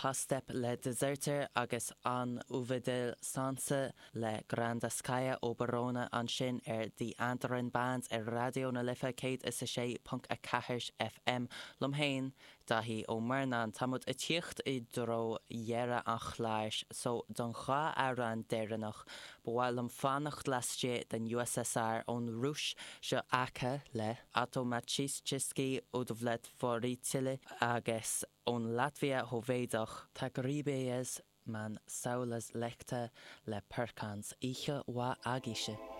Pastep le Deserter agus an Uvidil Sansa le Granda Skya Oberona an sin the Andarin Bands Radio na Lifa Kate is a sé punk a Cahirs FM Lumhain dahi o Mernan tamud a tiecht I dro jera an chláis so don cha aran derenach bwalum fanacht lasje den USSR on Rush se aka le Automatistiski odovlet voritile agus on Latvia hovedach tagribees man saulas lekta le perkans iche wa agische.